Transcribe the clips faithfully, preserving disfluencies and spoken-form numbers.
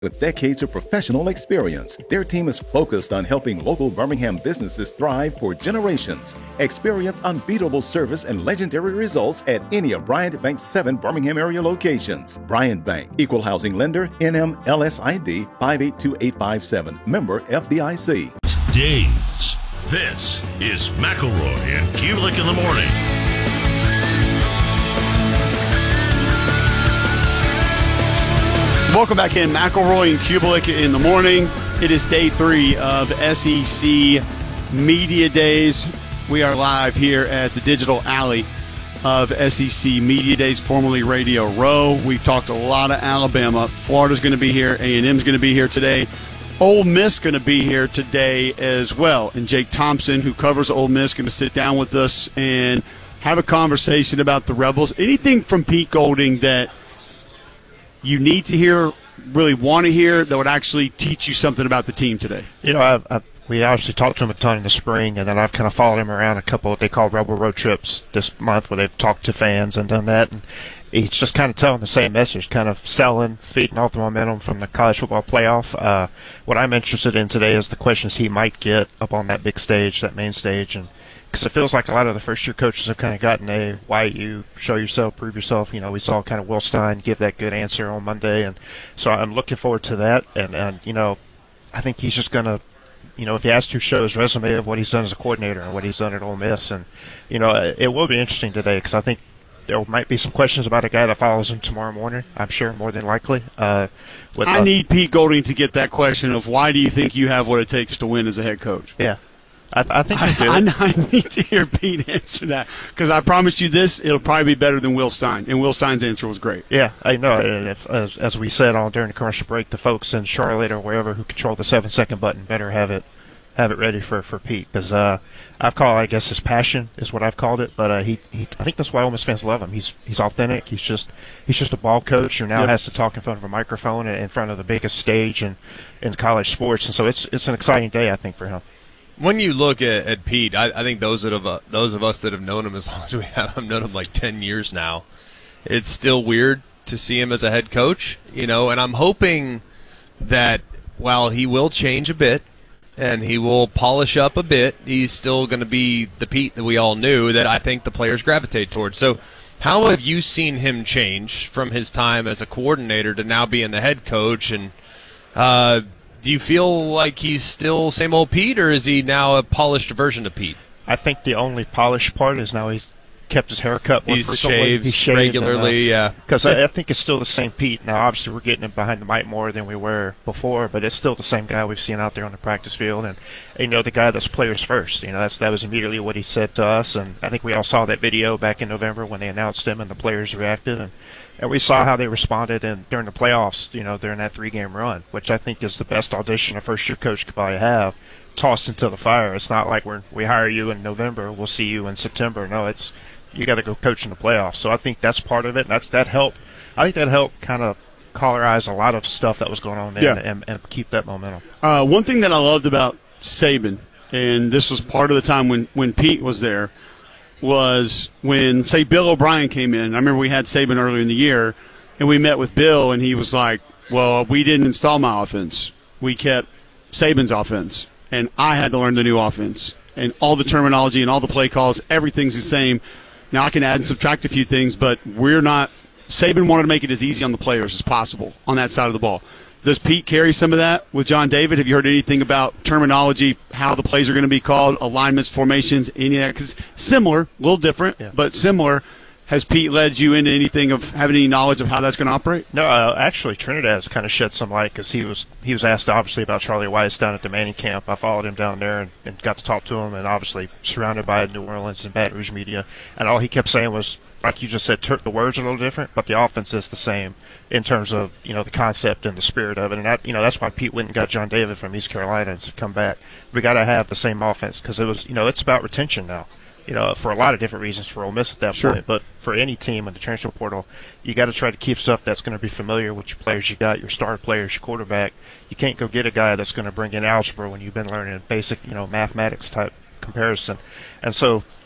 With decades of professional experience, their team is focused on helping local Birmingham businesses thrive for generations. Experience unbeatable service and legendary results at any of Bryant Bank's seven Birmingham area locations. Bryant Bank, Equal Housing Lender, N M L S I D five eight two eight five seven, member F D I C. Days. This is McElroy and Kubelik in the morning. Welcome back in, McElroy and Kubelik in the morning. It is day three of S E C Media Days. We are live here at the Digital Alley of S E C Media Days, formerly Radio Row. We've talked a lot of Alabama. Florida's going to be here. A and M's going to be here today. Ole Miss going to be here today as well. And Jake Thompson, who covers Ole Miss, going to sit down with us and have a conversation about the Rebels. Anything from Pete Golding that you need to hear, really want to hear, that would actually teach you something about the team today? You know, I've, I've, we obviously talked to him a ton in the spring, and then I've kind of followed him around a couple of what they call Rebel Road trips this month where they've talked to fans and done that. And he's just kind of telling the same message, kind of selling, feeding off the momentum from the college football playoff. Uh, what I'm interested in today is the questions he might get up on that big stage, that main stage, and because it feels like a lot of the first-year coaches have kind of gotten a why you show yourself, prove yourself. You know, we saw kind of Will Stein give that good answer on Monday, and so I'm looking forward to that. And, and you know, I think he's just going to, you know, if he has to show his resume of what he's done as a coordinator and what he's done at Ole Miss. And, you know, it, it will be interesting today because I think there might be some questions about a guy that follows him tomorrow morning, I'm sure, more than likely. Uh, with, I uh, need Pete Golding to get that question of why do you think you have what it takes to win as a head coach? Yeah. I, I think you do. I, I, I need to hear Pete answer that because I promise you this, it'll probably be better than Will Stein, and Will Stein's answer was great. Yeah, I know. And if, as, as we said all during the commercial break, the folks in Charlotte or wherever who control the seven-second button better have it have it ready for, for Pete because uh, I've called, I guess, his passion is what I've called it. But uh, he, he, I think that's why Ole Miss fans love him. He's he's authentic. He's just he's just a ball coach who now yep. has to talk in front of a microphone and in front of the biggest stage in, in college sports. And so it's it's an exciting day, I think, for him. When you look at, at Pete, I, I think those that have uh, those of us that have known him as long as we have, I've known him like ten years now. It's still weird to see him as a head coach, you know. And I'm hoping that while he will change a bit and he will polish up a bit, he's still going to be the Pete that we all knew that I think the players gravitate towards. So, how have you seen him change from his time as a coordinator to now being the head coach? And uh, do you feel like he's still same old Pete, or is he now a polished version of Pete? I think the only polished part is now he's kept his hair cut more he's frequently. Shaved he's shaved regularly, and, uh, yeah. Because I, I think it's still the same Pete. Now, obviously, we're getting him behind the mic more than we were before, but it's still the same guy we've seen out there on the practice field. And, you know, the guy that's players first. You know, that's that was immediately what he said to us. And I think we all saw that video back in November when they announced him and the players reacted. And, and we saw how they responded in, during the playoffs, you know, during that three-game run, which I think is the best audition a first-year coach could probably have, tossed into the fire. It's not like we're, we hire you in November, we'll see you in September. No, it's you got to go coach in the playoffs. So I think that's part of it. That that helped. I think that helped kind of colorize a lot of stuff that was going on there, yeah. and, and keep that momentum. Uh, one thing that I loved about Saban, and this was part of the time when, when Pete was there, was when, say, Bill O'Brien came in. I remember we had Saban earlier in the year, and we met with Bill, and he was like, well, we didn't install my offense. We kept Saban's offense, and I had to learn the new offense. And all the terminology and all the play calls, everything's the same. Now I can add and subtract a few things, but we're not – Saban wanted to make it as easy on the players as possible on that side of the ball. Does Pete carry some of that with John David? Have you heard anything about terminology, how the plays are going to be called, alignments, formations, any of that? Because similar, a little different, yeah. but similar. Has Pete led you into anything of having any knowledge of how that's going to operate? No, uh, actually, Trinidad's kind of shed some light because he was he was asked obviously about Charlie Weis down at the Manning camp. I followed him down there and, and got to talk to him, and obviously surrounded by New Orleans and Baton Rouge media. And all he kept saying was, like you just said, ter- the words are a little different, but the offense is the same in terms of you know the concept and the spirit of it. And that you know that's why Pete went and got John David from East Carolina and said, come back. We got to have the same offense because it was you know it's about retention now. You know, for a lot of different reasons for Ole Miss at that sure. point. But for any team in the transfer portal, you got to try to keep stuff that's going to be familiar with your players you got, your star players, your quarterback. You can't go get a guy that's going to bring in algebra when you've been learning basic, you know, mathematics type comparison. And so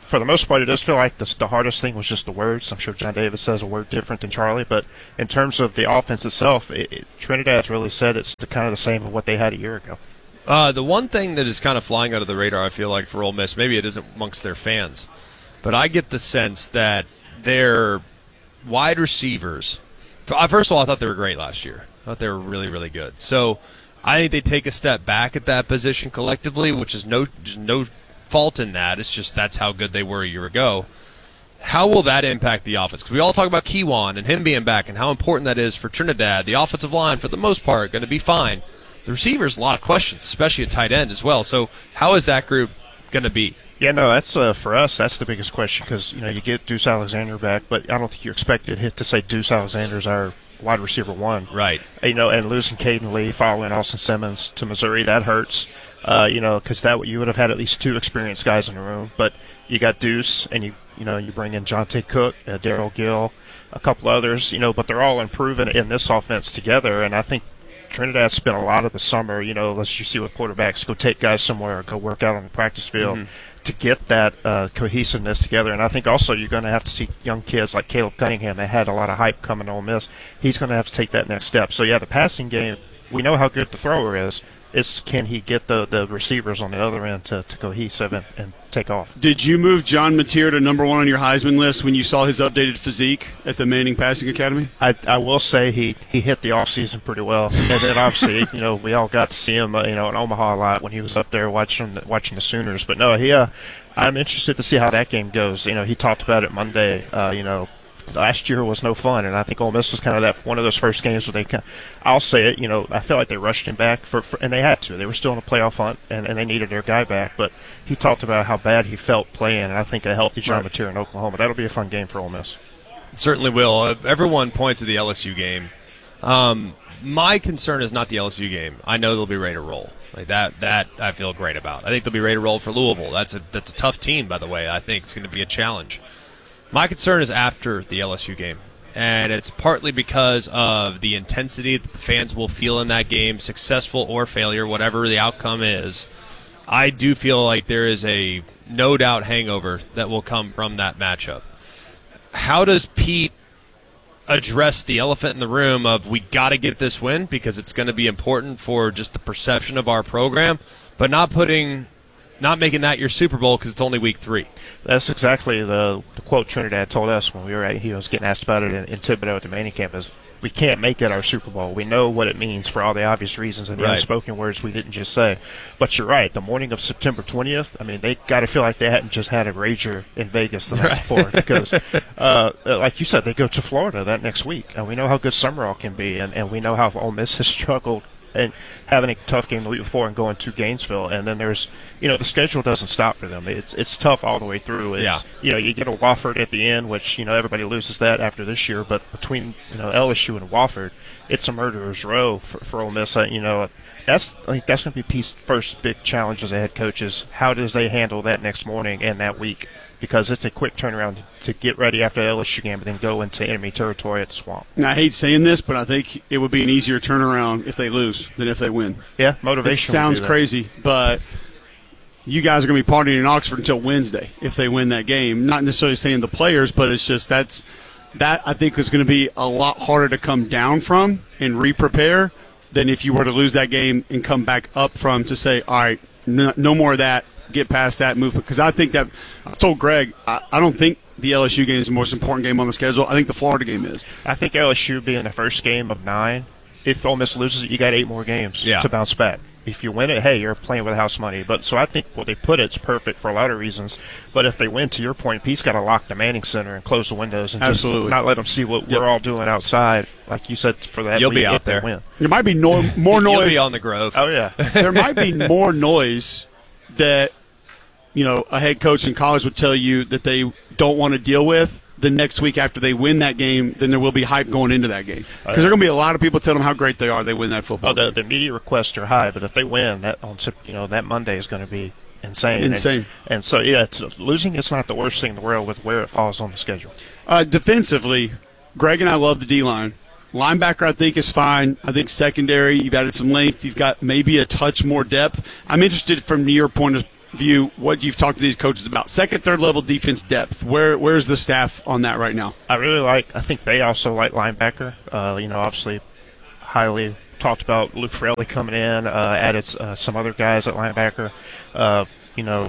for the most part, it does feel like the, the hardest thing was just the words. I'm sure John Davis says a word different than Charlie, but in terms of the offense itself, it, it, Trinidad's really said it's the, kind of the same of what they had a year ago. Uh, the one thing that is kind of flying under the radar, I feel like, for Ole Miss, maybe it isn't amongst their fans, but I get the sense that their wide receivers, first of all, I thought they were great last year. I thought they were really, really good. So I think they take a step back at that position collectively, which is no, just no fault in that. It's just that's how good they were a year ago. How will that impact the offense? Because we all talk about Kewan and him being back and how important that is for Trinidad. The offensive line, for the most part, going to be fine. The receivers, a lot of questions, especially at tight end as well. So how is that group going to be? Yeah, no, that's uh, for us. That's the biggest question because you know you get Deuce Alexander back, but I don't think you expected hit to say Deuce Alexander's our wide receiver one, right? You know, and losing Caden Lee, following Austin Simmons to Missouri, that hurts. Uh, you know, because that you would have had at least two experienced guys in the room, but you got Deuce, and you you know you bring in Jonte Cook, uh, Darryl Gill, a couple others, you know, but they're all improving in this offense together, and I think Trinidad spent a lot of the summer, you know, as you see with quarterbacks, go take guys somewhere, go work out on the practice field mm-hmm. to get that uh, cohesiveness together. And I think also you're going to have to see young kids like Caleb Cunningham that had a lot of hype coming to Ole Miss. He's going to have to take that next step. So, yeah, the passing game, we know how good the thrower is. It's can he get the, the receivers on the other end to, to cohesive and, and take off. Did you move John Mateer to number one on your Heisman list when you saw his updated physique at the Manning Passing Academy? I, I will say he, he hit the offseason pretty well. And then obviously, you know, we all got to see him, uh, you know, in Omaha a lot when he was up there watching the, watching the Sooners. But, no, he uh, I'm interested to see how that game goes. You know, he talked about it Monday, uh, you know, last year was no fun, and I think Ole Miss was kind of that one of those first games where they kind of, I'll say it, you know, I feel like they rushed him back, for, for and they had to. They were still in a playoff hunt, and, and they needed their guy back, but he talked about how bad he felt playing, and I think a healthy John right. Mateer in Oklahoma, that'll be a fun game for Ole Miss. It certainly will. Uh, everyone points to the L S U game. Um, my concern is not the L S U game. I know they'll be ready to roll. Like that, that I feel great about. I think they'll be ready to roll for Louisville. That's a that's a tough team, by the way. I think it's going to be a challenge. My concern is after the L S U game, and it's partly because of the intensity that the fans will feel in that game, successful or failure, whatever the outcome is. I do feel like there is a no-doubt hangover that will come from that matchup. How does Pete address the elephant in the room of we got to get this win because it's going to be important for just the perception of our program, but not putting – not making that your Super Bowl because it's only week three? That's exactly the, the quote Trinidad told us when we were at, he was getting asked about it in, in Thibodeau at the Manning camp is, we can't make it our Super Bowl. We know what it means for all the obvious reasons and the right. unspoken words we didn't just say. But you're right. The morning of September twentieth, I mean, they got to feel like they hadn't just had a rager in Vegas the night right. before because, uh, like you said, they go to Florida that next week. And we know how good Summerall can be, and, and we know how Ole Miss has struggled and having a tough game the week before and going to Gainesville. And then there's, you know, the schedule doesn't stop for them. It's it's tough all the way through. It's, yeah. You know, you get a Wofford at the end, which, you know, everybody loses that after this year. But between, you know, L S U and Wofford, it's a murderer's row for, for Ole Miss. You know, that's I think that's going to be Pete's first big challenge as a head coach is how does they handle that next morning and that week? Because it's a quick turnaround to get ready after the L S U game, but then go into enemy territory at the Swamp. Now, I hate saying this, but I think it would be an easier turnaround if they lose than if they win. Yeah, motivation. It sounds crazy, but you guys are going to be partying in Oxford until Wednesday if they win that game. Not necessarily saying the players, but it's just that's that I think is going to be a lot harder to come down from and re-prepare than if you were to lose that game and come back up from to say, all right, no, no more of that. Get past that movement because I think that I told Greg I, I don't think the L S U game is the most important game on the schedule. I think the Florida game is. I think L S U being the first game of nine. If Ole Miss loses it, you got eight more games yeah. to bounce back. If you win it, hey, you're playing with house money. But so I think what they put it's perfect for a lot of reasons. But if they win, to your point, Pete's got to lock the Manning Center and close the windows and Absolutely. just not let them see what yep. we're all doing outside. Like you said, for that you'll week, be out if there. They win. There might be no, more noise. You'll be on the Grove. Oh yeah, there might be more noise that. You know, a head coach in college would tell you that they don't want to deal with the next week after they win that game, then there will be hype going into that game. Because there are going to be a lot of people telling them how great they are. They win that football. Oh, the, the media requests are high, but if they win, that on you know that Monday is going to be insane. Insane. And, and so yeah, it's, losing it's not the worst thing in the world with where it falls on the schedule. Uh, defensively, Greg and I love the D-line. Linebacker, I think, is fine. I think secondary, you've added some length. You've got maybe a touch more depth. I'm interested from your point of view, what you've talked to these coaches about, second, third level defense depth, where where's the staff on that right now? I really like, I think they also like linebacker. Uh, you know, obviously highly talked about Luke Fraley coming in, uh, added uh, some other guys at linebacker. Uh, you know,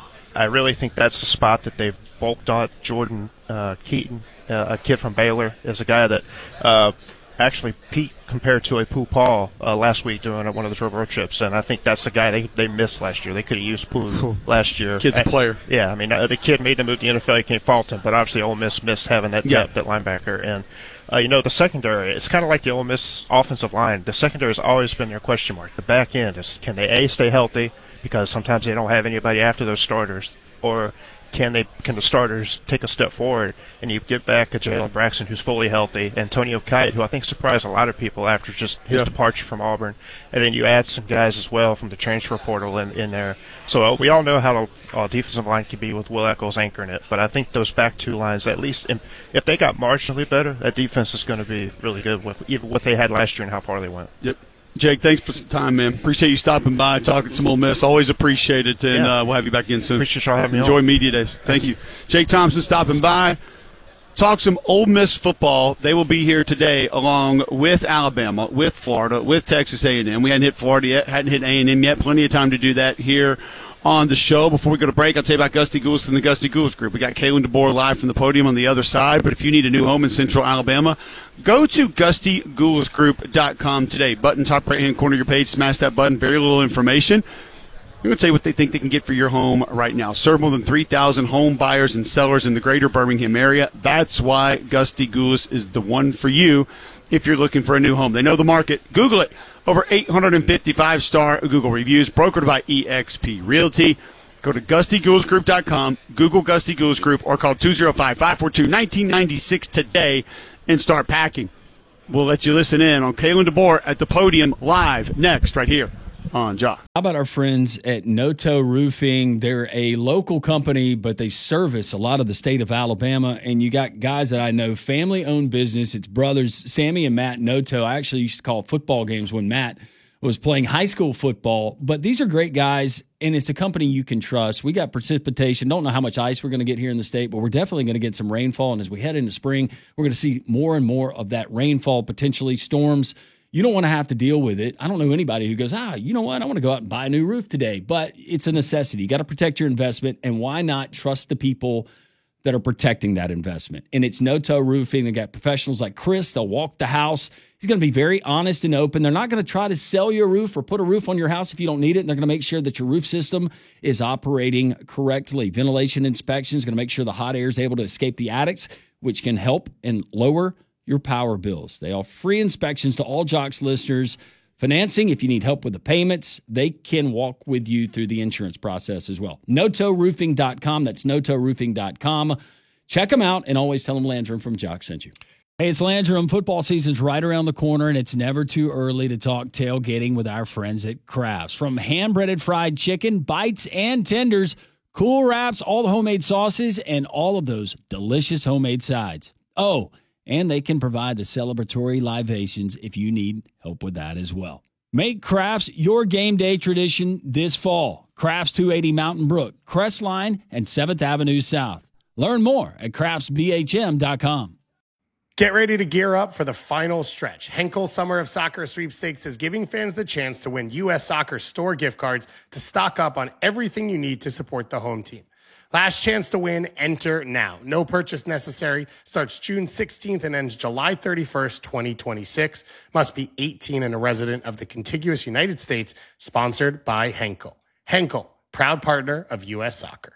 I really think that's the spot that they've bulked on. Jordan uh, Keaton, uh, a kid from Baylor, is a guy that uh, actually Pete compared to a Pooh Paul uh, last week during one of the road trips, and I think that's the guy they they missed last year. They could have used Pooh last year. Kid's a player. Yeah, I mean, uh, the kid made the move to the N F L. You can't fault him, but obviously Ole Miss missed having that yeah. depth at linebacker. And, uh, you know, the secondary, it's kind of like the Ole Miss offensive line. The secondary has always been their question mark. The back end is, can they, A, stay healthy, because sometimes they don't have anybody after those starters, or can they can the starters take a step forward and you get back a Jalen Braxton who's fully healthy, Antonio Kite, who I think surprised a lot of people after just his yeah. departure from Auburn, and then you add some guys as well from the transfer portal in, in there. So uh, we all know how the uh, defensive line can be with Will Echols anchoring it, but I think those back two lines, at least in, if they got marginally better, that defense is going to be really good with even what they had last year and how far they went. Yep. Jake, thanks for some time, man. Appreciate you stopping by, talking some Ole Miss. Always appreciate it, and yeah. uh, we'll have you back in soon. Appreciate y'all having me Enjoy on. Media Days. Thank you. Jake Thompson stopping by. Talk some Ole Miss football. They will be here today along with Alabama, with Florida, with Texas A and M. We hadn't hit Florida yet, hadn't hit A and M yet. Plenty of time to do that here on the show. Before we go to break, I'll tell you about Gusty Goulas and the Gusty Goulas Group. We got Kalen DeBoer live from the podium on the other side, but if you need a new home in Central Alabama, go to Gusty Goulas Group dot com today. Button top right-hand corner of your page, smash that button, very little information. I'm going to tell you what they think they can get for your home right now. Serve more than three thousand home buyers and sellers in the greater Birmingham area. That's why Gusty Goulas is the one for you if you're looking for a new home. They know the market. Google it. Over eight hundred fifty-five star Google reviews, brokered by E X P Realty. Go to Gusty Goulas Group dot com, Google Gusty Goulas Group, or call two oh five, five four two, one nine nine six today and start packing. We'll let you listen in on Kalen DeBoer at the podium live next right here on Jock. How about our friends at Noto Roofing? They're a local company, but they service a lot of the state of Alabama. And you got guys that I know, family-owned business. It's brothers, Sammy and Matt Noto. I actually used to call football games when Matt was playing high school football. But these are great guys, and it's a company you can trust. We got precipitation. Don't know how much ice we're going to get here in the state, but we're definitely going to get some rainfall. And as we head into spring, we're going to see more and more of that rainfall, potentially storms. You don't want to have to deal with it. I don't know anybody who goes, ah, you know what? I want to go out and buy a new roof today. But it's a necessity. You got to protect your investment. And why not trust the people that are protecting that investment? And it's Noto Roofing. They got professionals like Chris. They'll walk the house. He's going to be very honest and open. They're not going to try to sell you a roof or put a roof on your house if you don't need it. And they're going to make sure that your roof system is operating correctly. Ventilation inspection is going to make sure the hot air is able to escape the attics, which can help and lower your power bills. They offer free inspections to all Jocks listeners. Financing, if you need help with the payments, they can walk with you through the insurance process as well. Noto Roofing dot com. That's Noto Roofing dot com. Check them out and always tell them Landrum from Jock sent you. Hey, it's Landrum. Football season's right around the corner, and it's never too early to talk tailgating with our friends at Crafts. From hand-breaded fried chicken, bites, and tenders, cool wraps, all the homemade sauces, and all of those delicious homemade sides. Oh, and they can provide the celebratory libations if you need help with that as well. Make Crafts your game day tradition this fall. Crafts two eighty Mountain Brook, Crestline, and seventh Avenue South. Learn more at crafts b h m dot com. Get ready to gear up for the final stretch. Henkel Summer of Soccer Sweepstakes is giving fans the chance to win U S Soccer store gift cards to stock up on everything you need to support the home team. Last chance to win, enter now. No purchase necessary. Starts June sixteenth and ends July thirty-first, twenty twenty-six. Must be eighteen and a resident of the contiguous United States. Sponsored by Henkel. Henkel, proud partner of U S Soccer.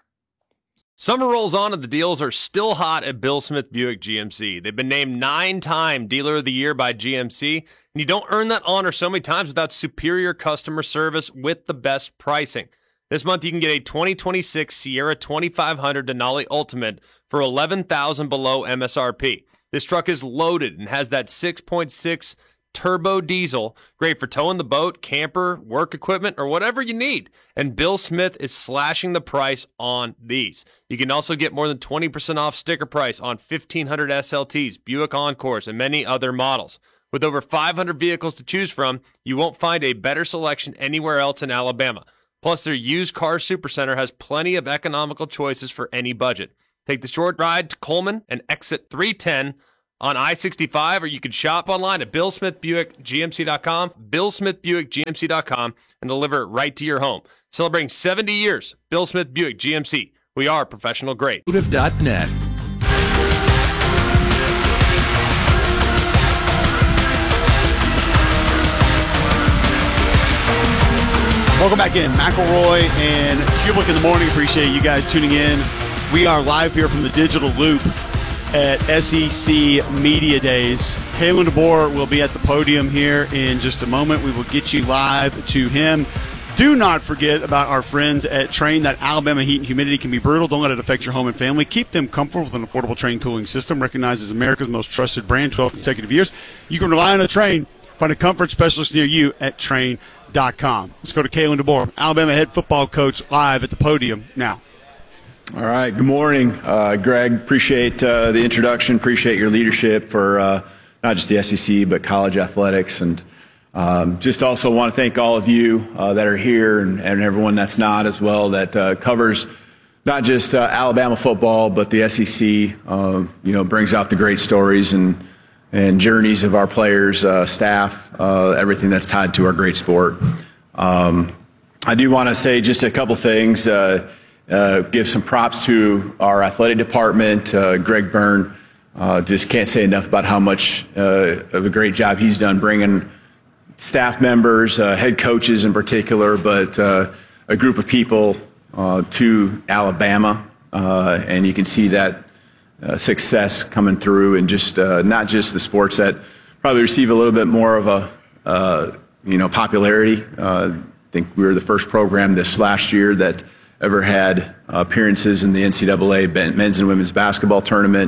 Summer rolls on and the deals are still hot at Bill Smith Buick G M C. They've been named nine-time Dealer of the Year by G M C, and you don't earn that honor so many times without superior customer service with the best pricing. This month, you can get a twenty twenty-six Sierra twenty-five hundred Denali Ultimate for eleven thousand dollars below M S R P. This truck is loaded and has that six point six turbo diesel, great for towing the boat, camper, work equipment, or whatever you need. And Bill Smith is slashing the price on these. You can also get more than twenty percent off sticker price on fifteen hundred S L Ts, Buick Encores, and many other models. With over five hundred vehicles to choose from, you won't find a better selection anywhere else in Alabama. Plus, their used car supercenter has plenty of economical choices for any budget. Take the short ride to Coleman and exit three ten on I sixty-five, or you can shop online at bill smith buick g m c dot com, bill smith buick g m c dot com, and deliver it right to your home. Celebrating seventy years, Bill Smith Buick G M C. We are professional grade. Motive dot net. Welcome back in. McElroy and Kubelik in the morning. Appreciate you guys tuning in. We are live here from the Digital Loop at S E C Media Days. Kalen DeBoer will be at the podium here in just a moment. We will get you live to him. Do not forget about our friends at Trane. That Alabama heat and humidity can be brutal. Don't let it affect your home and family. Keep them comfortable with an affordable Trane cooling system. Recognized as America's most trusted brand, twelve consecutive years. You can rely on a Trane. Find a comfort specialist near you at Trane dot com. Let's go to Kalen DeBoer, Alabama head football coach, live at the podium now. All right. Good morning, uh, Greg. Appreciate uh, the introduction. Appreciate your leadership for uh, not just the S E C but college athletics, and um, just also want to thank all of you uh, that are here and, and everyone that's not as well that uh, covers not just uh, Alabama football but the S E C. Uh, you know, brings out the great stories and and journeys of our players, uh, staff, uh, everything that's tied to our great sport. Um, I do want to say just a couple things. Uh, uh, give some props to our athletic department. Uh, Greg Byrne, uh, just can't say enough about how much uh, of a great job he's done bringing staff members, uh, head coaches in particular, but uh, a group of people uh, to Alabama. Uh, and you can see that Uh, success coming through, and just uh, not just the sports that probably receive a little bit more of a uh, you know popularity. Uh, I think we were the first program this last year that ever had appearances in the N C double A men's and women's basketball tournament,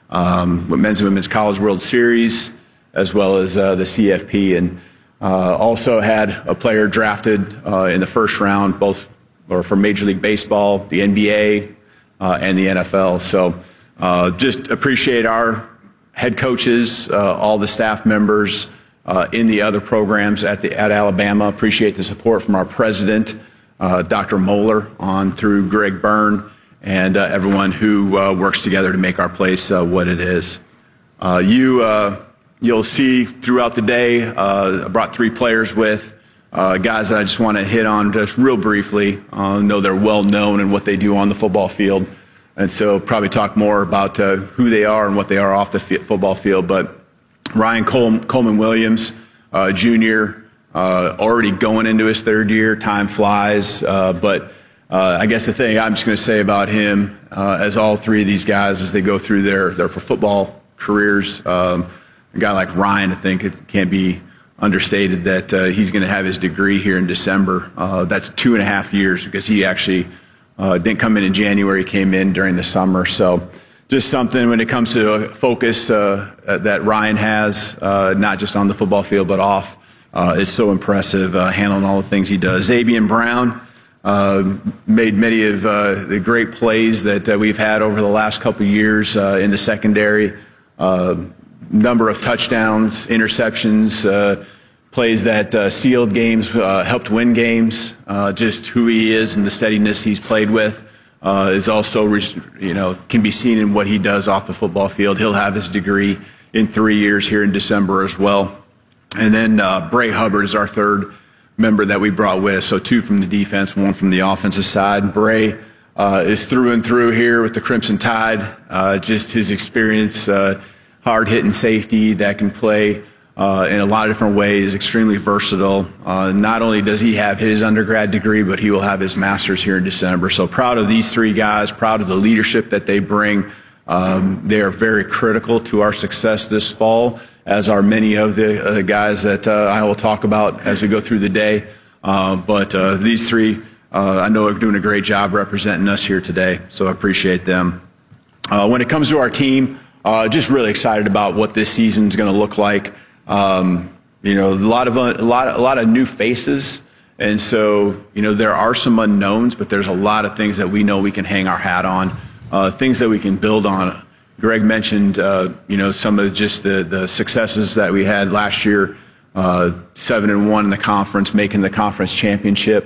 um, with men's and women's college World Series, as well as uh, the C F P, and uh, also had a player drafted uh, in the first round, both or for Major League Baseball, the N B A, uh, and the N F L. So. Uh, just appreciate our head coaches, uh, all the staff members uh, in the other programs at the at Alabama. Appreciate the support from our president, uh, Doctor Moeller, on through Greg Byrne, and uh, everyone who uh, works together to make our place uh, what it is. Uh, you uh, you'll see throughout the day. Uh, I brought three players with uh, guys that I just want to hit on just real briefly. I uh, know they're well known in what they do on the football field. And so probably talk more about uh, who they are and what they are off the f- football field. But Ryan Col- Coleman Williams, uh, junior, uh, already going into his third year. Time flies. Uh, but uh, I guess the thing I'm just going to say about him, uh, as all three of these guys, as they go through their, their football careers, um, a guy like Ryan, I think it can't be understated that uh, he's going to have his degree here in December. Uh, that's two and a half years because he actually – Uh, didn't come in in January, came in during the summer. So just something when it comes to a focus uh, that Ryan has, uh, not just on the football field but off. Uh, it's so impressive, uh, handling all the things he does. Xavier Brown uh, made many of uh, the great plays that uh, we've had over the last couple of years uh, in the secondary. Uh, number of touchdowns, interceptions, uh, plays that uh, sealed games, uh, helped win games. Uh, just who he is and the steadiness he's played with uh, is also, you know, can be seen in what he does off the football field. He'll have his degree in three years here in December as well. And then uh, Bray Hubbard is our third member that we brought with. So two from the defense, one from the offensive side. Bray uh, is through and through here with the Crimson Tide. Uh, just his experience, uh, hard-hitting safety that can play Uh, in a lot of different ways, extremely versatile. Uh, not only does he have his undergrad degree, but he will have his master's here in December. So proud of these three guys, proud of the leadership that they bring. Um, they are very critical to our success this fall, as are many of the uh, guys that uh, I will talk about as we go through the day. Uh, but uh, these three, uh, I know are doing a great job representing us here today, so I appreciate them. Uh, when it comes to our team, uh, just really excited about what this season is going to look like. Um, you know, a lot of a lot a lot of new faces, and so you know there are some unknowns, but there's a lot of things that we know we can hang our hat on, uh, things that we can build on. Greg mentioned, uh, you know, some of just the the successes that we had last year, uh, seven and one in the conference, making the conference championship.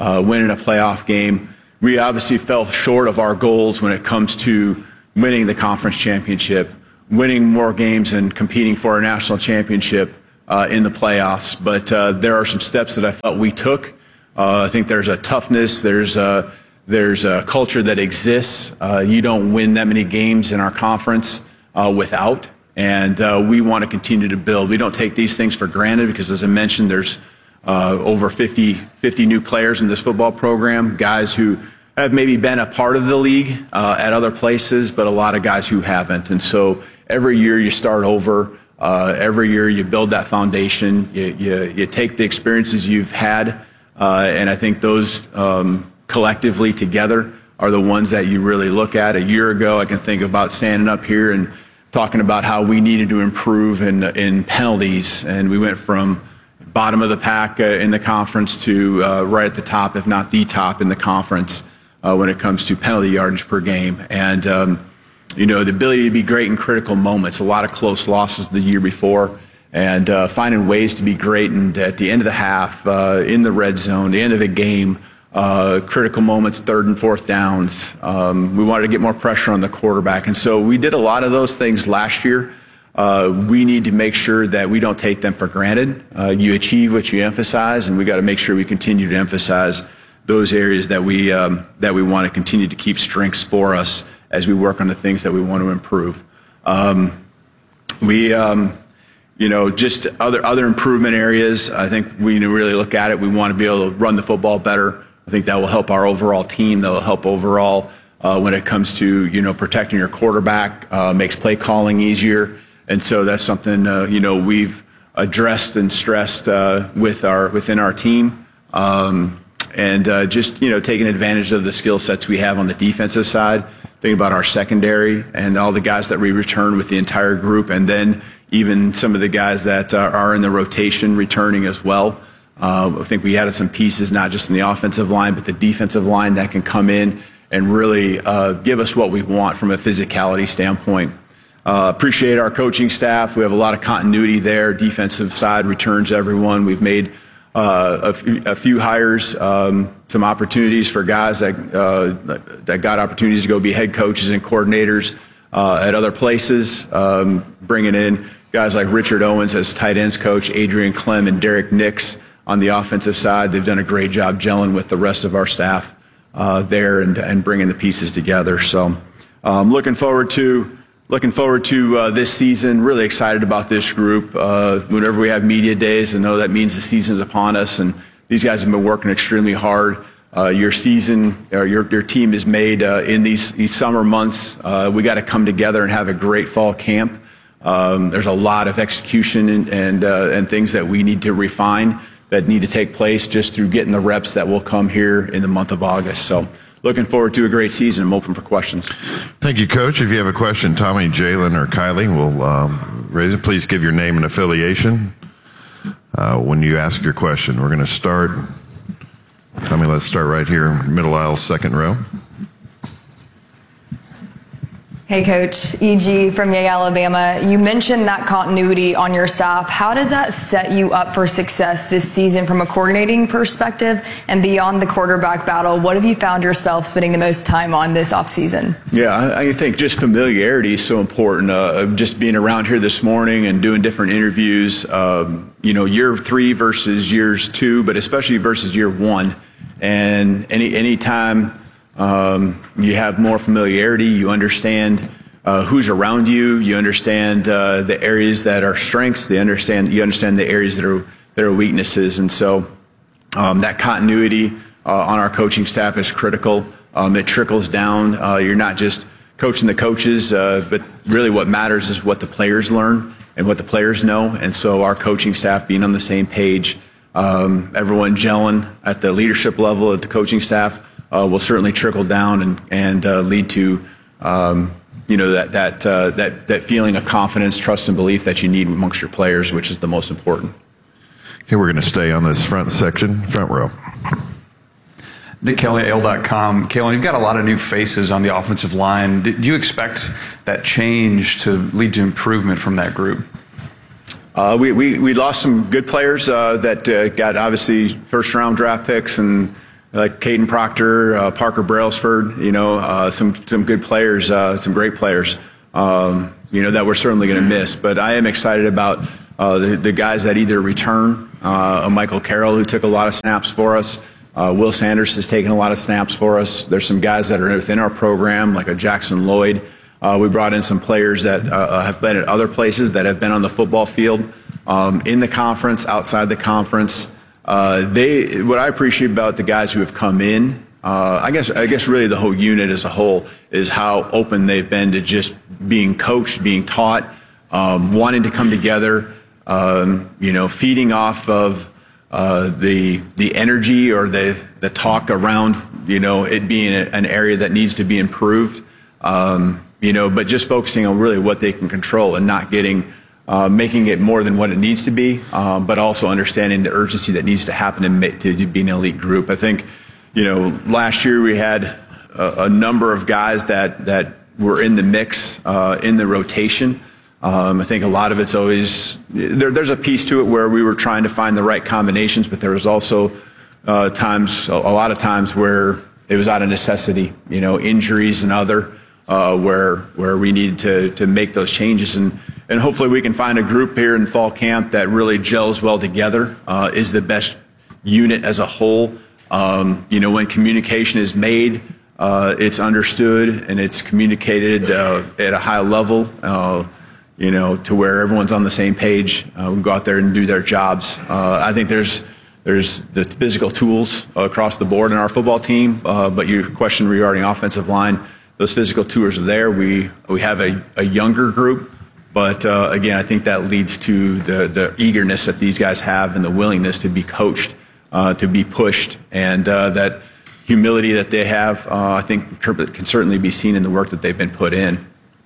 uh, winning a playoff game. We obviously fell short of our goals when it comes to winning the conference championship, winning more games and competing for a national championship uh, in the playoffs. But uh, there are some steps that I felt we took. Uh, I think there's a toughness, there's a, there's a culture that exists. Uh, you don't win that many games in our conference uh, without. And uh, we want to continue to build. We don't take these things for granted because, as I mentioned, there's uh, over fifty, fifty new players in this football program, guys who have maybe been a part of the league uh, at other places, but a lot of guys who haven't. And so every year you start over. Uh, every year you build that foundation. You, you, you take the experiences you've had, uh, and I think those um, collectively together are the ones that you really look at. A year ago, I can think about standing up here and talking about how we needed to improve in, in penalties, and we went from bottom of the pack uh, in the conference to uh, right at the top, if not the top in the conference uh, when it comes to penalty yardage per game. And, um, you know, the ability to be great in critical moments, a lot of close losses the year before, and uh, finding ways to be great and at the end of the half, uh, in the red zone, the end of the game, Uh, critical moments, third and fourth downs. Um, we wanted to get more pressure on the quarterback. And so we did a lot of those things last year. Uh, we need to make sure that we don't take them for granted. Uh, you achieve what you emphasize, and we got to make sure we continue to emphasize those areas that we, um, that we want to continue to keep strengths for us as we work on the things that we want to improve. Um, we, um, you know, just other, other improvement areas. I think we need to really look at it. We want to be able to run the football better. I think that will help our overall team. That will help overall uh, when it comes to, you know, protecting your quarterback, uh, makes play calling easier. And so that's something, uh, you know, we've addressed and stressed uh, with our, within our team. Um, and uh, just, you know, taking advantage of the skill sets we have on the defensive side, thinking about our secondary and all the guys that we return with the entire group, and then even some of the guys that uh, are in the rotation returning as well. Uh, I think we added some pieces, not just in the offensive line, but the defensive line that can come in and really uh, give us what we want from a physicality standpoint. Uh, appreciate our coaching staff. We have a lot of continuity there. Defensive side returns everyone. We've made uh, a, few, a few hires, um, some opportunities for guys that, uh, that got opportunities to go be head coaches and coordinators uh, at other places, um, bringing in guys like Richard Owens as tight ends coach, Adrian Clem and Derek Nix on the offensive side. They've done a great job gelling with the rest of our staff uh, there and, and bringing the pieces together. So um, looking forward to looking forward to uh, this season. Really excited about this group. Uh, whenever we have media days, I know that means the season's upon us, and these guys have been working extremely hard. Uh, your season, or your your team is made uh, in these these summer months. Uh, we got to come together and have a great fall camp. Um, there's a lot of execution and and, uh, and things that we need to refine, that need to take place just through getting the reps that will come here in the month of August. So looking forward to a great season. I'm open for questions. Thank you, Coach. If you have a question, Tommy, Jalen, or Kylie will um, raise it. Please give your name and affiliation uh, when you ask your question. We're going to start. Tommy, let's start right here, middle aisle, second row. Hey, Coach. E G from Yale, Alabama. You mentioned that continuity on your staff. How does that set you up for success this season from a coordinating perspective? And beyond the quarterback battle, what have you found yourself spending the most time on this offseason? Yeah, I, I think just familiarity is so important. Uh, just being around here this morning and doing different interviews, um, you know, year three versus years two, but especially versus year one. And any any time Um, you have more familiarity, you understand uh, who's around you, you understand uh, the areas that are strengths, they understand, you understand the areas that are, that are weaknesses. And so um, that continuity uh, on our coaching staff is critical. Um, it trickles down. Uh, you're not just coaching the coaches, uh, but really what matters is what the players learn and what the players know. And so our coaching staff being on the same page, um, everyone gelling at the leadership level, at the coaching staff, Uh, will certainly trickle down and and uh, lead to um, you know that that uh, that that feeling of confidence, trust, and belief that you need amongst your players, which is the most important. Okay, we're going to stay on this front section, front row. Nick Kelly, A L dot com. Kalen, you've got a lot of new faces on the offensive line. Do you expect that change to lead to improvement from that group? Uh, we, we we lost some good players uh, that uh, got obviously first round draft picks and like Caden Proctor, uh, Parker Brailsford, you know, uh, some some good players, uh, some great players, um, you know, that we're certainly going to miss. But I am excited about uh, the, the guys that either return, uh, Michael Carroll, who took a lot of snaps for us. Uh, Will Sanders has taken a lot of snaps for us. There's some guys that are within our program, like a Jackson Lloyd. Uh, we brought in some players that uh, have been at other places, that have been on the football field, um, in the conference, outside the conference. Uh, they, what I appreciate about the guys who have come in, uh, I guess, I guess really the whole unit as a whole, is how open they've been to just being coached, being taught, um, wanting to come together, um, you know, feeding off of Uh, the the energy or the the talk around, you know, it being a, an area that needs to be improved, um, you know, but just focusing on really what they can control and not getting, uh, making it more than what it needs to be, um, but also understanding the urgency that needs to happen to, make, to be an elite group. I think, you know, last year we had a, a number of guys that that were in the mix, uh, in the rotation. Um, I think a lot of it's always, there, there's a piece to it where we were trying to find the right combinations, but there was also uh, times, a, a lot of times where it was out of necessity, you know, injuries and other, uh, where where we needed to to make those changes. And, and hopefully we can find a group here in fall camp that really gels well together, uh, is the best unit as a whole. Um, you know, when communication is made, uh, it's understood and it's communicated uh, at a high level. Uh, you know, to where everyone's on the same page, uh, we can go out there and do their jobs. Uh, I think there's there's the physical tools across the board in our football team, uh, but your question regarding offensive line, those physical tools are there. We we have a, a younger group, but uh, again, I think that leads to the, the eagerness that these guys have and the willingness to be coached, uh, to be pushed, and uh, that humility that they have, uh, I think can certainly be seen in the work that they've been put in.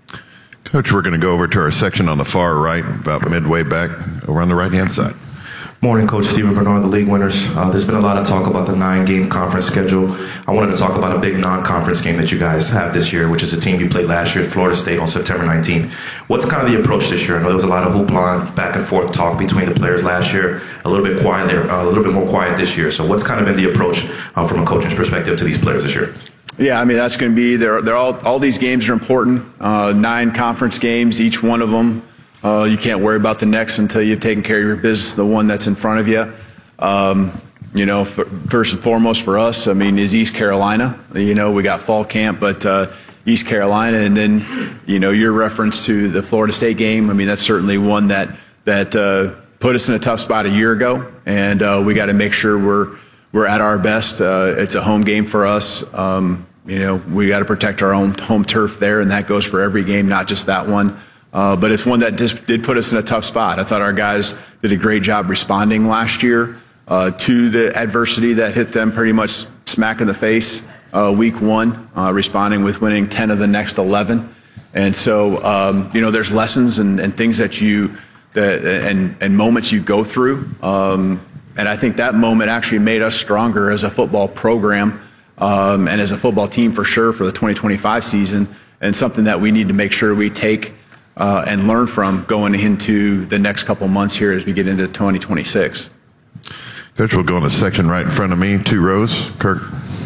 Coach, we're going to go over to our section on the far right, about midway back, over on the right-hand side. Morning, Coach Stephen Bernard, the league winners. Uh, there's been a lot of talk about the nine-game conference schedule. I wanted to talk about a big non-conference game that you guys have this year, which is a team you played last year at Florida State on September nineteenth. What's kind of the approach this year? I know there was a lot of hoopla, back and forth talk between the players last year, a little bit quieter, uh, a little bit more quiet this year. So what's kind of been the approach uh, from a coaching's perspective to these players this year? Yeah, I mean, that's going to be, they're, they're all, all these games are important. Uh, nine conference games, each one of them. Uh, you can't worry about the next until you've taken care of your business, the one that's in front of you. Um, you know, for, first and foremost for us, I mean, is East Carolina. You know, we got fall camp, but uh, East Carolina, and then, you know, your reference to the Florida State game, I mean, that's certainly one that, that uh, put us in a tough spot a year ago, and uh, we got to make sure we're We're at our best. Uh, it's a home game for us. Um, you know, we got to protect our own home turf there, and that goes for every game, not just that one. Uh, but it's one that just did put us in a tough spot. I thought our guys did a great job responding last year uh, to the adversity that hit them pretty much smack in the face uh, week one, uh, responding with winning ten of the next eleven. And so, um, you know, there's lessons and, and things that you, that, and, and moments you go through. Um, And I think that moment actually made us stronger as a football program um, and as a football team for sure for the twenty twenty-five season, and something that we need to make sure we take uh, and learn from going into the next couple months here as we get into twenty twenty-six. Coach, we'll go in the section right in front of me, two rows. Kirk.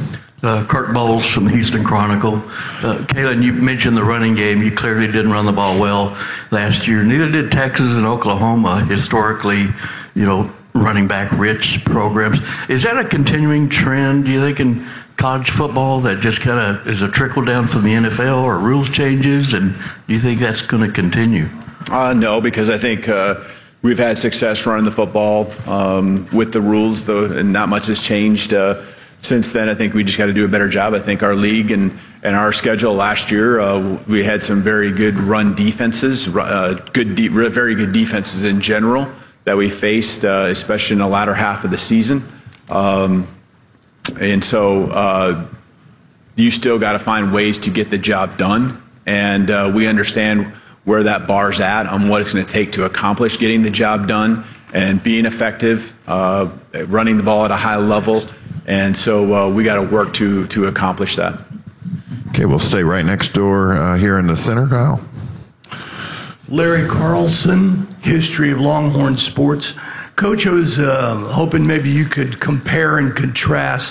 Uh, Kirk Bowles from the Houston Chronicle. Uh, Kalen, you mentioned the running game. You clearly didn't run the ball well last year. Neither did Texas and Oklahoma, historically, you know, running back rich programs. Is that a continuing trend, do you think, in college football, that just kind of is a trickle down from the N F L or rules changes, and do you think that's going to continue? Uh, no, because I think uh, we've had success running the football um, with the rules, though, and not much has changed uh, since then. I think we just got to do a better job. I think our league and, and our schedule last year, uh, we had some very good run defenses, uh, good, de- very good defenses in general that we faced, uh, especially in the latter half of the season. Um, and so uh, you still got to find ways to get the job done. And uh, we understand where that bar's at on what it's going to take to accomplish getting the job done and being effective, uh, running the ball at a high level. And so uh, we got to work to to accomplish that. Okay, we'll stay right next door uh, here in the center, Kyle. Larry Carlson, History of Longhorn Sports. Coach, I was uh, hoping maybe you could compare and contrast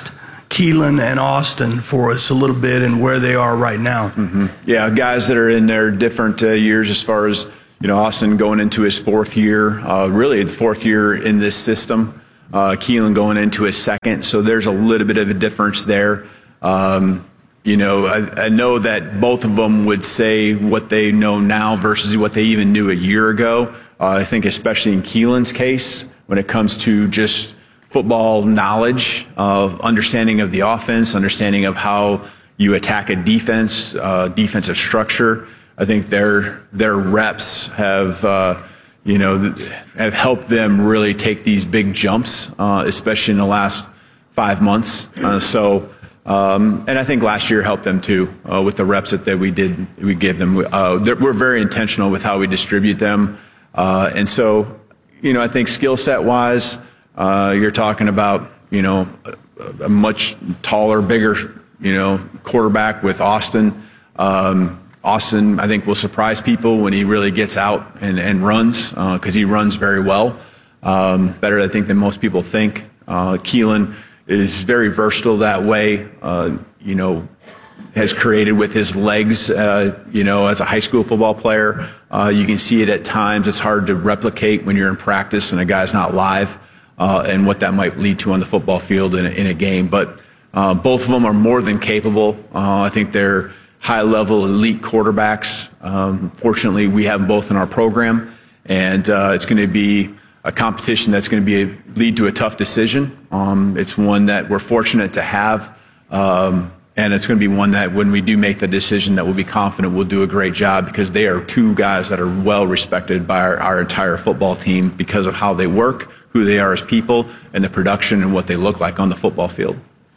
Keelan and Austin for us a little bit and where they are right now. Mm-hmm. Yeah, guys that are in their different uh, years as far as, you know, Austin going into his fourth year, uh, really the fourth year in this system. Uh, Keelan going into his second, so there's a little bit of a difference there. Um, you know, I, I know that both of them would say what they know now versus what they even knew a year ago. Uh, I think especially in Keelan's case, when it comes to just football knowledge, of understanding of the offense, understanding of how you attack a defense, uh, defensive structure. I think their their reps have, uh, you know, have helped them really take these big jumps, uh, especially in the last five months. Uh, so, um, and I think last year helped them too uh, with the reps that, that we did we give them. Uh, we're very intentional with how we distribute them, uh, and so, you know, I think skill set wise. Uh, you're talking about, you know, a, a much taller, bigger, you know, quarterback with Austin. Um, Austin, I think, will surprise people when he really gets out and, and runs, because uh, he runs very well. Um, better, I think, than most people think. Uh, Keelan is very versatile that way, uh, you know, has created with his legs, uh, you know, as a high school football player. Uh, you can see it at times. It's hard to replicate when you're in practice and a guy's not live. Uh, and what that might lead to on the football field in a, in a game. But uh, both of them are more than capable. Uh, I think they're high-level elite quarterbacks. Um, fortunately, we have them both in our program, and uh, it's going to be a competition that's going to be a, lead to a tough decision. Um, it's one that we're fortunate to have, um, and it's going to be one that when we do make the decision that we'll be confident we'll do a great job, because they are two guys that are well respected by our, our entire football team because of how they work, who they are as people, and the production and what they look like on the football field.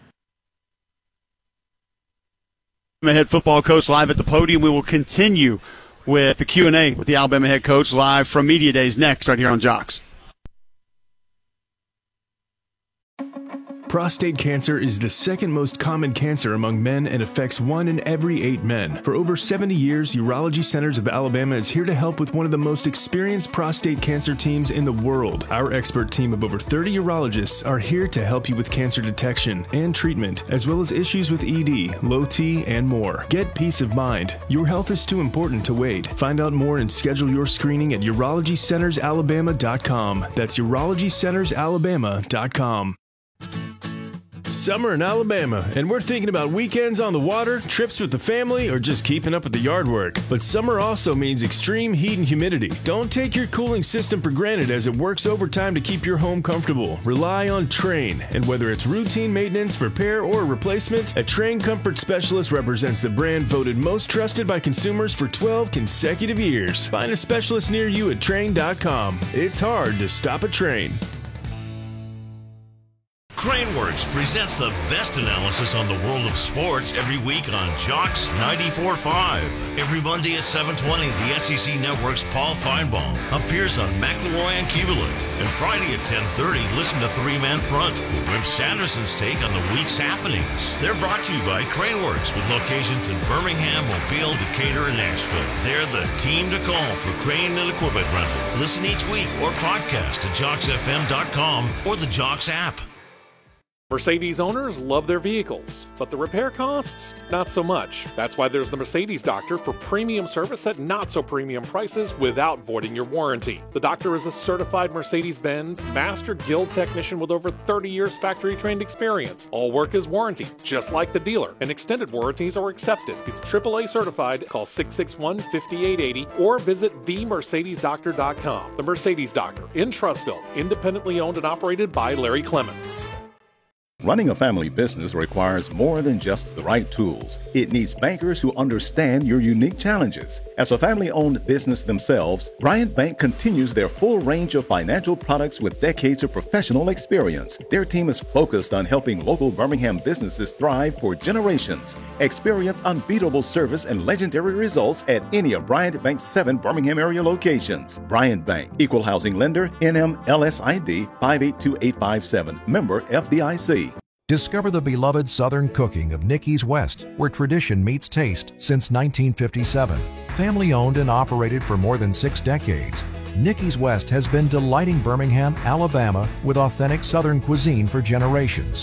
Alabama head football coach live at the podium. We will continue with the Q and A with the Alabama head coach live from Media Days next right here on Jocks. Prostate cancer is the second most common cancer among men and affects one in every eight men. For over seventy years, Urology Centers of Alabama is here to help with one of the most experienced prostate cancer teams in the world. Our expert team of over thirty urologists are here to help you with cancer detection and treatment, as well as issues with E D, low T, and more. Get peace of mind. Your health is too important to wait. Find out more and schedule your screening at urology centers alabama dot com. That's urology centers alabama dot com. Summer in Alabama, and we're thinking about weekends on the water, trips with the family, or just keeping up with the yard work. But summer also means extreme heat and humidity. Don't take your cooling system for granted, as it works overtime to keep your home comfortable. Rely on Trane, and whether it's routine maintenance, repair, or replacement, a Trane Comfort Specialist represents the brand voted most trusted by consumers for twelve consecutive years. Find a specialist near you at Trane dot com. It's hard to stop a Trane. Craneworks presents the best analysis on the world of sports every week on Jocks ninety-four point five. Every Monday at seven twenty, the S E C Network's Paul Feinbaum appears on McElroy and Kubelik. And Friday at ten thirty, listen to Three Man Front with Wimp Sanderson's take on the week's happenings. They're brought to you by Craneworks, with locations in Birmingham, Mobile, Decatur, and Nashville. They're the team to call for crane and equipment rental. Listen each week or podcast at jocks f m dot com or the Jocks app. Mercedes owners love their vehicles, but the repair costs, not so much. That's why there's the Mercedes Doctor for premium service at not so premium prices without voiding your warranty. The Doctor is a certified Mercedes-Benz Master Guild technician with over thirty years factory-trained experience. All work is warranted, just like the dealer, and extended warranties are accepted. He's triple A certified. Call six six one, five eight eight zero or visit the mercedes doctor dot com. The Mercedes Doctor in Trussville, independently owned and operated by Larry Clements. Running a family business requires more than just the right tools. It needs bankers who understand your unique challenges. As a family-owned business themselves, Bryant Bank continues their full range of financial products with decades of professional experience. Their team is focused on helping local Birmingham businesses thrive for generations. Experience unbeatable service and legendary results at any of Bryant Bank's seven Birmingham area locations. Bryant Bank, Equal Housing Lender, N M L S I D five eight two eight five seven, member F D I C. Discover the beloved Southern cooking of Nicky's West, where tradition meets taste since nineteen fifty-seven. Family owned and operated for more than six decades, Nicky's West has been delighting Birmingham, Alabama with authentic Southern cuisine for generations.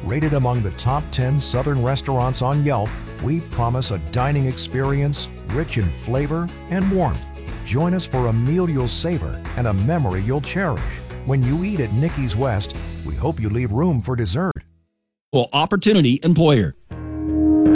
Rated among the top ten Southern restaurants on Yelp, we promise a dining experience rich in flavor and warmth. Join us for a meal you'll savor and a memory you'll cherish. When you eat at Nicky's West, we hope you leave room for dessert. Well, Opportunity Employer.